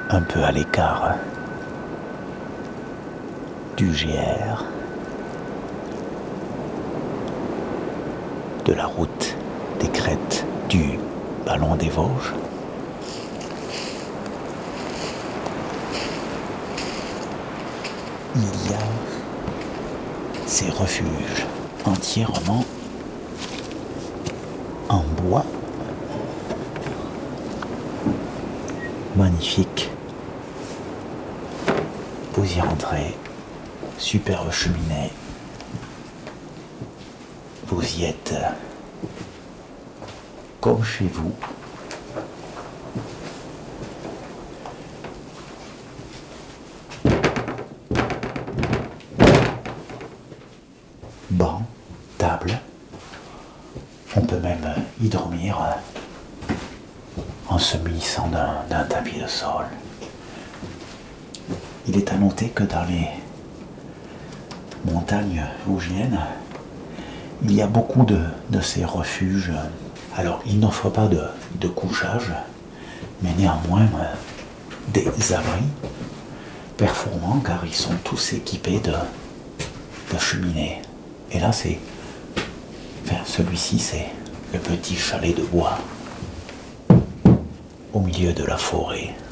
un peu à l'écart du GR, de la route des crêtes du Ballon des Vosges. Il y a ces refuges entièrement en bois, magnifique. Vous y rentrez, superbe cheminée, vous y êtes comme chez vous. Banc, table, on peut même y dormir en se munissant d'un tapis de sol. Il est à noter que dans les montagnes vosgiennes, il y a beaucoup de ces refuges. Alors, ils n'offrent pas de couchage, mais néanmoins des abris performants car ils sont tous équipés de cheminées. Et là, celui-ci, c'est le petit chalet de bois au milieu de la forêt.